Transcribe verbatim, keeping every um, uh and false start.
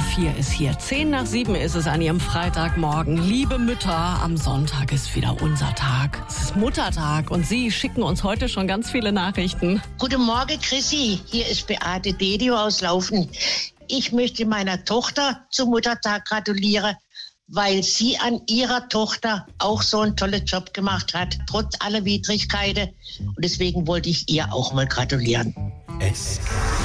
vier ist hier. Zehn nach sieben ist es an Ihrem Freitagmorgen. Liebe Mütter, am Sonntag ist wieder unser Tag. Es ist Muttertag und Sie schicken uns heute schon ganz viele Nachrichten. Guten Morgen, Chrissy. Hier ist Beate Dedio aus Laufen. Ich möchte meiner Tochter zum Muttertag gratulieren, weil sie an ihrer Tochter auch so einen tollen Job gemacht hat, trotz aller Widrigkeiten. Und deswegen wollte ich ihr auch mal gratulieren. Es